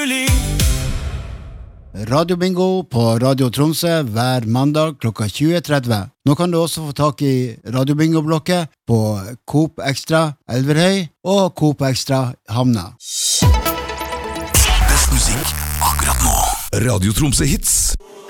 Radio Bingo på Radio Tromsø hver mandag klokka 20.30. Nå kan du også få tak i Radio Bingo-blokket på Coop Extra Elverhøy og Coop Extra Havna. Best musikk akkurat nå. Radio Tromsø Hits.